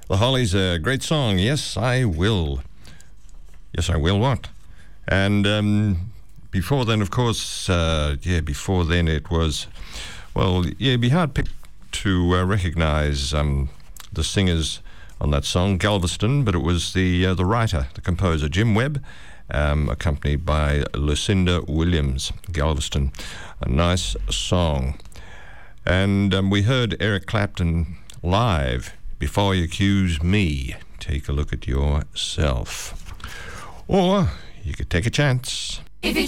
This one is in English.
The Hollies, a great song. Yes, I will. Yes, I will what? And before then, of course, before then it was, it'd be hard to recognise the singers on that song, Galveston, but it was the writer, the composer, Jim Webb, accompanied by Lucinda Williams. Galveston, a nice song. And we heard Eric Clapton live, Before You Accuse Me. Take a look at yourself. Or you could take a chance.